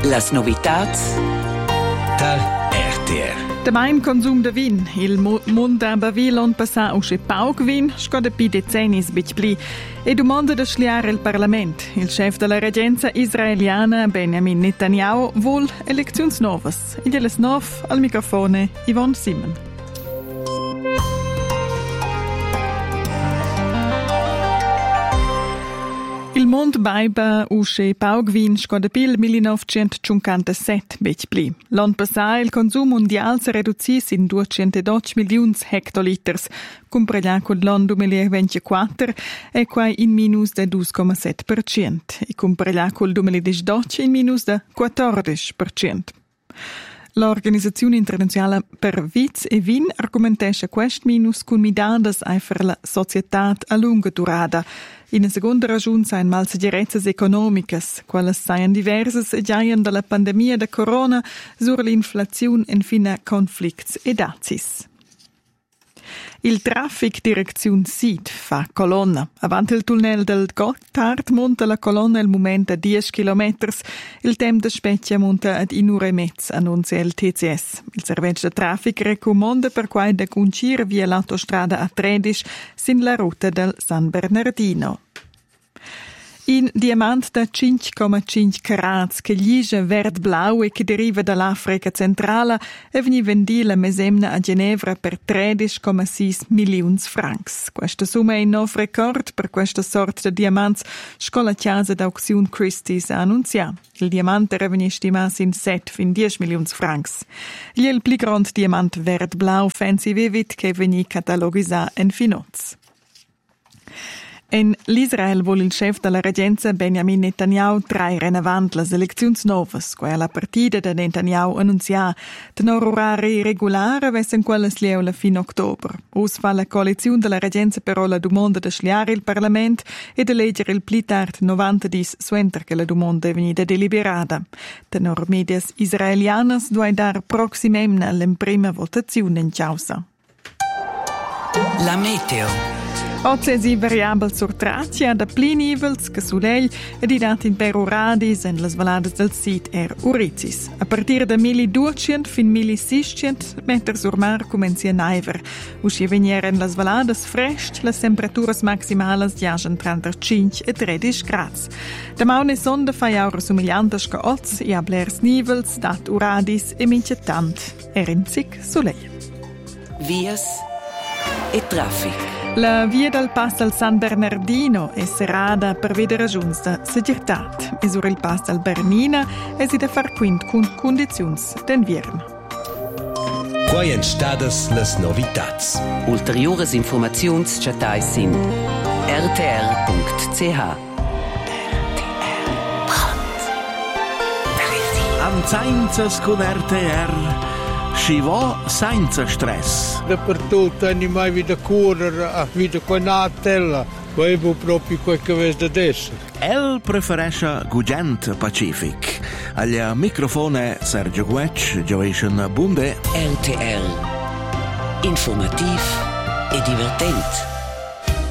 Las novitats da RTR. Der mein Konsum de vin. Il mund a Bavil passa usce pauc vin, scoda pi decennis bit pli. E domanda da schliare il Parlament. Il chef della regenza israeliana, Benjamin Netanyahu, vuol eleczions novas. In delles nov al microfone Yvonne Simon. Il mond baiba usce pauc vin scoda pil 1957 bec pli. L'an passà il consum mondial si reducis in 212 milions hectoliters, compreglià col l'an 2024 e quai in minus de 2,7%, e compreglià col 2018 in minus de 14%. L'Organizzazione internazionale per Viz e Vin argumentesce quest minus con midadas ai per la società a lunga durata. In a seconda ragione sain malseggerezzas economicas, qualas sain diversas e giaien dalla pandemia da corona sur l'inflazione e fina conflicts e dazis. Il traffic direzione Sud fa colonna. Avanti il tunnel del Gotthard monta la colonna il momento a 10 km. Il tempo da Spezia monta ad 1 ora e mezza, annuncia il TCS. Il servizio di traffic raccomanda per quai da concire via l'autostrada A13 sin la ruta del San Bernardino. In diamant da 5,5 carats che gligia verd-blau e che deriva dall'Africa centrale è veni vendita mesemna a Ginevra per 13,6 milioni francs. Questa somma è un nuovo record per questa sorta di diamants, scola chiesa d'auzione Christie's ha annunziato. Il diamante era veni stimato in 7,10 milioni francs. Gli è il più grande diamant verd-blau fancy vivid che veni catalogizzato in Finoz. In l'Israel vuol il chef della regenza Benjamin Netanyahu traire in avanti le elezioni novas, quella partita da Netanyahu annunzia tenor orari regolare vessen quella slieula fin ottobre. Us fa la coalizione della regenza però la domanda da schliare il Parlament e da leggere il pli tard 90 dis suenter che la domanda è venuta deliberata. Tenor medias israelianas duai dar proximemna l'imprima votazione in causa. La meteo. Oggi variabile sur Tracia, da pli nivels che sulegl ed i dati in Peru radis en las valades del Sid Urizis. A partir da 1200 fin 1600 metri sur mar comencia naiver. Usci venieren las valades frest, las temperaturas maximales giagen 35 e 13 grads. Da maune sonda fai aura somigliantes che oz e ablers nivels, dat uradis e mincetant. Erinzig sulegl. Vias e traffic. La via del pass al San Bernardino è serrata per vedere ragioni da segurtat. E sur il pass al Bernina è si da far quint con condizioni d'inverno. Quai entstadas las novitats. Ulteriores informazions chatais sin rtr.ch. Anzainzas con RTR. Si va senza stress. Dappertutto hanno mai vedo correre, a vedo qua una tela, avevo proprio quel che vedo adesso. El preferisce Gugent Pacific. Agli microfone Sergio Guec, Joation Bunde. RTR. Informativ e divertent.